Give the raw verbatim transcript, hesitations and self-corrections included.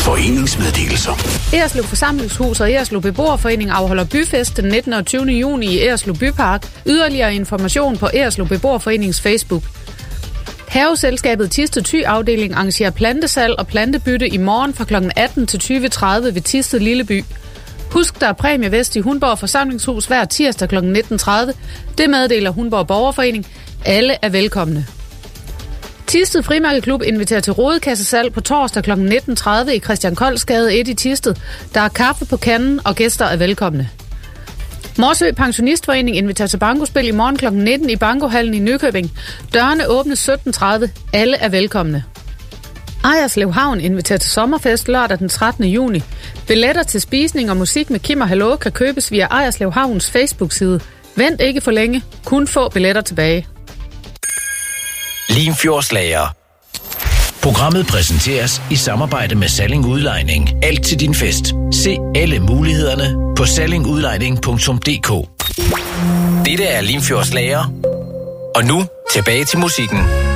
Foreningsmeddelelser. Ejerslev Forsamlingshus og Ejerslev Beboerforening afholder byfest den nittende og tyvende juni i Ejerslev Bypark. Yderligere information på Ejerslev Beboerforenings Facebook. Haveselskabet Thisted Thy afdeling arrangerer plantesal og plantebytte i morgen fra klokken atten til tyve tredive ved Thisted Lilleby. Husk, der er præmievest i Hundborg Forsamlingshus hver tirsdag klokken nitten tredive. Det meddeler Hundborg Borgerforening. Alle er velkomne. Thisted Frimærkeklub inviterer til rodekassesalg på torsdag klokken nitten tredive i Christian Koldsgade et i Thisted. Der er kaffe på kanden, og gæster er velkomne. Morsø Pensionistforening inviterer til bankospil i morgen klokken nitten i Bankohallen i Nykøbing. Dørene åbnes sytten tredive. Alle er velkomne. Ejerslev Havn inviterer til sommerfest lørdag den trettende juni. Billetter til spisning og musik med Kim og Hallo kan købes via Ejerslev Havns Facebook-side. Vent ikke for længe. Kun få billetter tilbage. Limfjordslager. Programmet præsenteres i samarbejde med Salling Udlejning. Alt til din fest. Se alle mulighederne på salling udlejning punktum d k. Dette er Limfjordslager. Og nu tilbage til musikken.